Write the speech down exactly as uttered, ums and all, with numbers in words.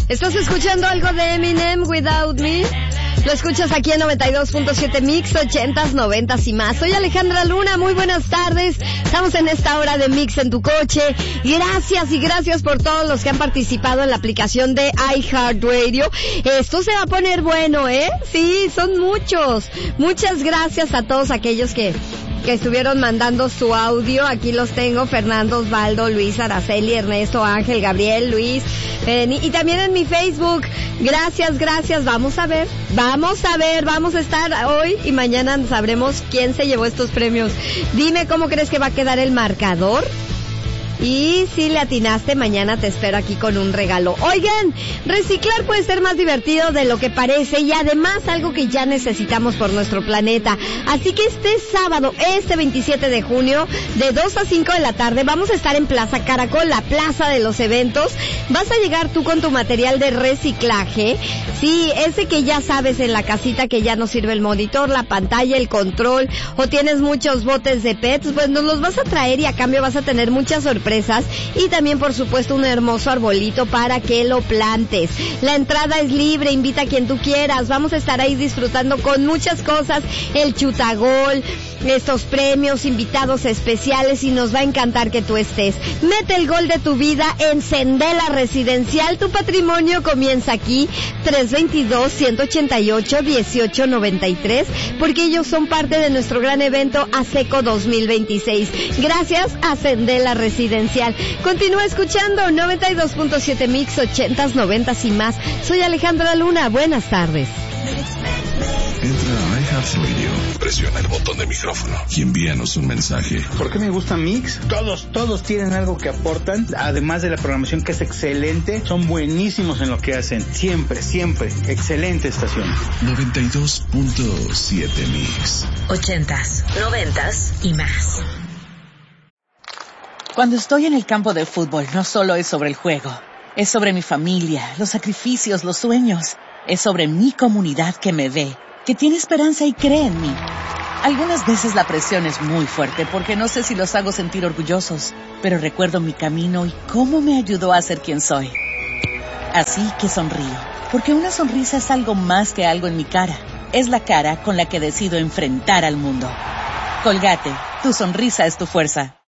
¿Estás escuchando algo de Eminem, Without Me? Lo escuchas aquí en noventa y dos punto siete Mix, ochentas, noventas y más. Soy Alejandra Luna, muy buenas tardes. Estamos en esta hora de Mix en tu coche. Gracias y gracias por todos los que han participado en la aplicación de iHeartRadio. Esto se va a poner bueno, ¿eh? Sí, son muchos. Muchas gracias a todos aquellos que... que estuvieron mandando su audio. Aquí los tengo: Fernando, Osvaldo, Luis, Araceli, Ernesto, Ángel, Gabriel, Luis, Penny, y también en mi Facebook. Gracias, gracias. Vamos a ver, vamos a ver, vamos a estar hoy y mañana sabremos quién se llevó estos premios. Dime cómo crees que va a quedar el marcador. Y si le atinaste, mañana te espero aquí con un regalo. Oigan, reciclar puede ser más divertido de lo que parece y además algo que ya necesitamos por nuestro planeta. Así que este sábado, este veintisiete de junio, de dos a cinco de la tarde, vamos a estar en Plaza Caracol, la plaza de los eventos. Vas a llegar tú con tu material de reciclaje. Sí, ese que ya sabes en la casita que ya no sirve el monitor, la pantalla, el control, o tienes muchos botes de pets, pues nos los vas a traer y a cambio vas a tener muchas sorpresas. Y también, por supuesto, un hermoso arbolito para que lo plantes. La entrada es libre, invita a quien tú quieras. Vamos a estar ahí disfrutando con muchas cosas, el chutagol, estos premios, invitados especiales, y nos va a encantar que tú estés. Mete el gol de tu vida en Sendela Residencial. Tu patrimonio comienza aquí, tres dos dos, uno ocho ocho, uno ocho nueve tres, porque ellos son parte de nuestro gran evento ASECO dos mil veintiséis. Gracias a Sendela Residencial. Continúa escuchando noventa y dos punto siete Mix, ochentas, noventas y más. Soy Alejandra Luna, buenas tardes. Entra a iHeartRadio, presiona el botón de micrófono y envíanos un mensaje. ¿Por qué me gusta Mix? Todos, todos tienen algo que aportan, además de la programación que es excelente. Son buenísimos en lo que hacen, siempre, siempre. Excelente estación. noventa y dos punto siete Mix. Ochentas, noventas y más. Cuando estoy en el campo de fútbol, no solo es sobre el juego. Es sobre mi familia, los sacrificios, los sueños. Es sobre mi comunidad que me ve, que tiene esperanza y cree en mí. Algunas veces la presión es muy fuerte porque no sé si los hago sentir orgullosos, pero recuerdo mi camino y cómo me ayudó a ser quien soy. Así que sonrío, porque una sonrisa es algo más que algo en mi cara. Es la cara con la que decido enfrentar al mundo. Colgate, tu sonrisa es tu fuerza.